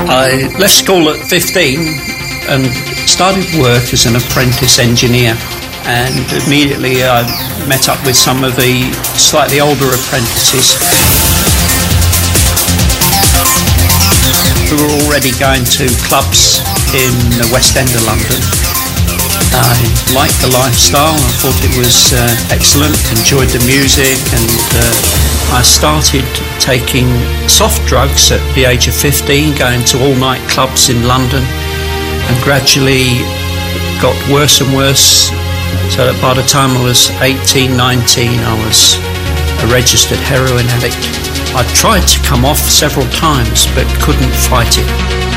I left school at 15 and started work as an apprentice engineer, and immediately I met up with some of the slightly older apprentices who were already going to clubs in the West End of London. I liked the lifestyle, I thought it was excellent, enjoyed the music, and I started taking soft drugs at the age of 15, going to all-night clubs in London, and gradually got worse and worse, so that by the time I was 18, 19, I was a registered heroin addict. I tried to come off several times but couldn't fight it.